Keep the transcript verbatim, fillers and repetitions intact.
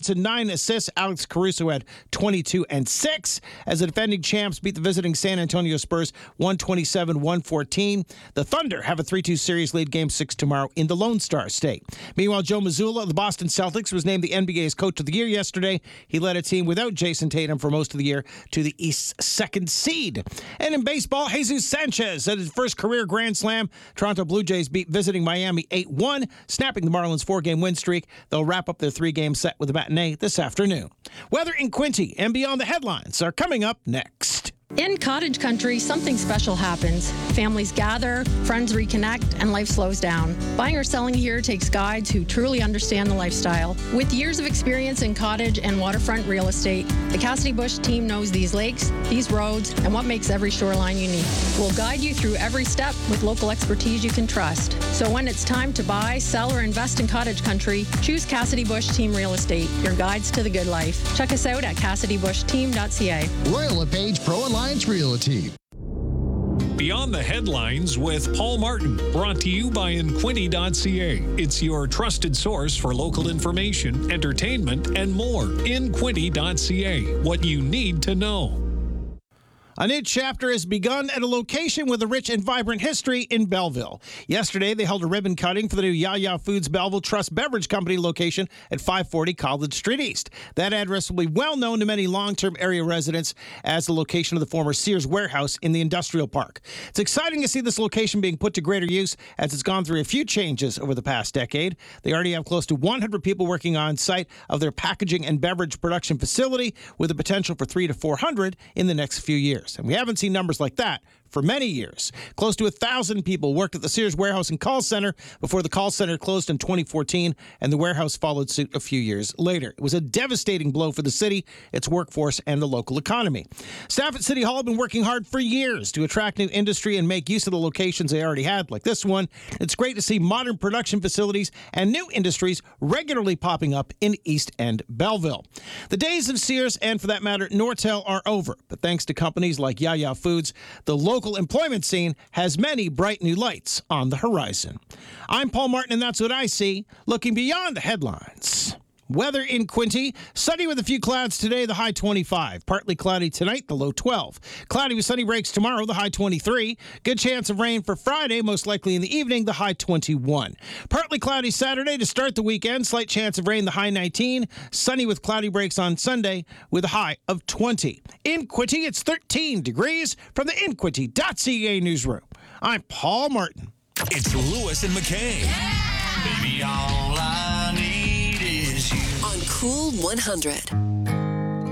points and nine assists. Alex Caruso had twenty-two and six as the defending champs beat the visiting San Antonio Spurs one twenty-seven one fourteen. The Thunder have a three two series lead game six tomorrow in the Lone Star State. Meanwhile, Joe Mazzulla of the Boston Celtics was named the N B A's Coach of the Year yesterday. He led a team without Jason Tatum for most of the year to the East's second seed. And in baseball, Jesus Sanchez had his first career Grand Slam. Toronto Blue Jays beat visiting Miami eight one, snapping the Marlins' four-game win streak. They'll wrap up their three-game set with a matinee this afternoon. Weather in Quinte and beyond the headlines are coming up next. In cottage country, something special happens. Families gather, friends reconnect, and life slows down. Buying or selling here takes guides who truly understand the lifestyle. With years of experience in cottage and waterfront real estate, the Cassidy Bush team knows these lakes, these roads, and what makes every shoreline unique. We'll guide you through every step with local expertise you can trust. So when it's time to buy, sell, or invest in cottage country, choose Cassidy Bush Team Real Estate, your guides to the good life. Check us out at cassidy bush team dot c a. Royal LePage Pro Alliance Realty. Beyond the Headlines with Paul Martin, brought to you by Inquinity dot c a. It's your trusted source for local information, entertainment, and more. Inquinity dot c a. What you need to know. A new chapter has begun at a location with a rich and vibrant history in Belleville. Yesterday, they held a ribbon cutting for the new Ya-Ya Foods Belleville Trust Beverage Company location at five forty College Street East. That address will be well known to many long-term area residents as the location of the former Sears warehouse in the industrial park. It's exciting to see this location being put to greater use as it's gone through a few changes over the past decade. They already have close to one hundred people working on site of their packaging and beverage production facility with the potential for three to four hundred in the next few years. And we haven't seen numbers like that for many years. Close to one thousand people worked at the Sears warehouse and call center before the call center closed in twenty fourteen, and the warehouse followed suit a few years later. It was a devastating blow for the city, its workforce, and the local economy. Staff at City Hall have been working hard for years to attract new industry and make use of the locations they already had, like this one. It's great to see modern production facilities and new industries regularly popping up in East End Belleville. The days of Sears, and for that matter, Nortel, are over, but thanks to companies like Ya-Ya Foods, the local Local employment scene has many bright new lights on the horizon. I'm Paul Martin, and that's what I see, looking beyond the headlines. Weather in Quinte, sunny with a few clouds today, the high twenty-five. Partly cloudy tonight, the low twelve. Cloudy with sunny breaks tomorrow, the high twenty-three. Good chance of rain for Friday, most likely in the evening, the high twenty-one. Partly cloudy Saturday to start the weekend, slight chance of rain, the high nineteen. Sunny with cloudy breaks on Sunday with a high of twenty. In Quinte, it's thirteen degrees from the Inquinity dot c a newsroom. I'm Paul Martin. It's Lewis and McKay. Yeah! Baby, all I need is you. On Cool one hundred.